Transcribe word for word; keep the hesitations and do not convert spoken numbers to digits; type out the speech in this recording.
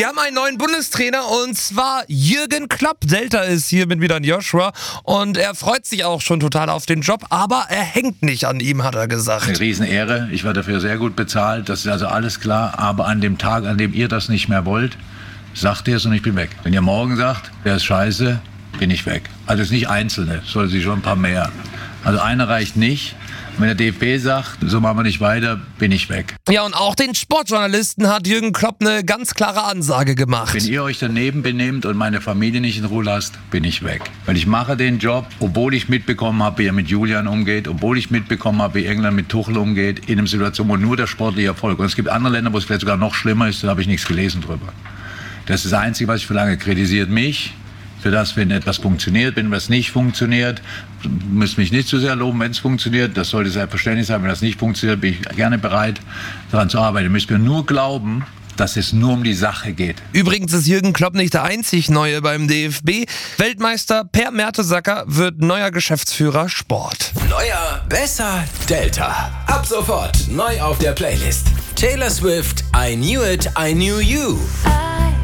Wir haben einen neuen Bundestrainer und zwar Jürgen Klopp. Delta ist hier mit wieder an Joshua und er freut sich auch schon total auf den Job, aber er hängt nicht an ihm, hat er gesagt. Eine Riesenehre, ich werde dafür sehr gut bezahlt, das ist also alles klar, aber an dem Tag, an dem ihr das nicht mehr wollt, sagt ihr es und ich bin weg. Wenn ihr morgen sagt, der ist scheiße, bin ich weg. Also es ist nicht Einzelne, soll sich schon ein paar mehr. Also eine reicht nicht. Wenn der D F B sagt, so machen wir nicht weiter, bin ich weg. Ja, und auch den Sportjournalisten hat Jürgen Klopp eine ganz klare Ansage gemacht. Wenn ihr euch daneben benehmt und meine Familie nicht in Ruhe lasst, bin ich weg. Weil ich mache den Job, obwohl ich mitbekommen habe, wie er mit Julian umgeht, obwohl ich mitbekommen habe, wie England mit Tuchel umgeht, in einer Situation, wo nur der sportliche Erfolg. Und es gibt andere Länder, wo es vielleicht sogar noch schlimmer ist, da habe ich nichts gelesen drüber. Das ist das Einzige, was ich verlange. Kritisiert mich für das, wenn etwas funktioniert. Wenn etwas nicht funktioniert, müsst mich nicht zu sehr loben, wenn es funktioniert. Das sollte selbstverständlich sein. Wenn das nicht funktioniert, bin ich gerne bereit, daran zu arbeiten. Ihr müsst mir nur glauben, dass es nur um die Sache geht. Übrigens ist Jürgen Klopp nicht der einzig Neue beim D F B. Weltmeister Per Mertesacker wird neuer Geschäftsführer Sport. Neuer, besser, Delta. Ab sofort neu auf der Playlist. Taylor Swift, I Knew It, I Knew You.